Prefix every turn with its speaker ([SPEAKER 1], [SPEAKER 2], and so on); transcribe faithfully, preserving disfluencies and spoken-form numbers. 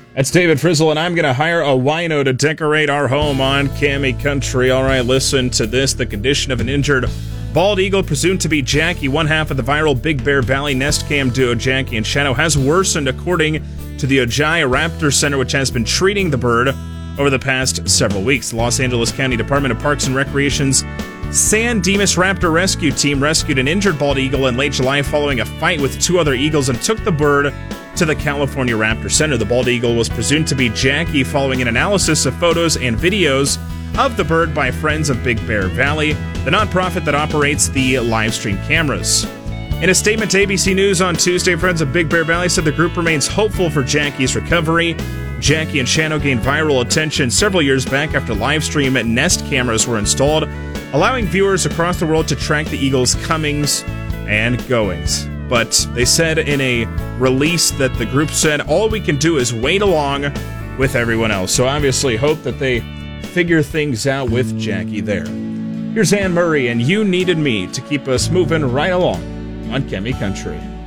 [SPEAKER 1] That's David Frizzle, and I'm going to hire a wino to decorate our home on Cami Country. All right, listen to this. The condition of an injured bald eagle, presumed to be Jackie, one half of the viral Big Bear Valley nest cam duo Jackie and Shadow, has worsened, according to the Ojai Raptor Center, which has been treating the bird over the past several weeks. The Los Angeles County Department of Parks and Recreation's San Dimas Raptor Rescue Team rescued an injured bald eagle in late July following a fight with two other eagles and took the bird to the California Raptor Center. The bald eagle was presumed to be Jackie following an analysis of photos and videos of the bird by Friends of Big Bear Valley, the nonprofit that operates the live stream cameras. In a statement to A B C News on Tuesday, Friends of Big Bear Valley said the group remains hopeful for Jackie's recovery. Jackie and Shadow gained viral attention several years back after live stream Nest cameras were installed, allowing viewers across the world to track the eagle's comings and goings. But they said in a release that the group said, all we can do is wait along with everyone else. So obviously hope that they figure things out with Jackie there. Here's Anne Murray and You Needed Me to keep us moving right along on Cami Country.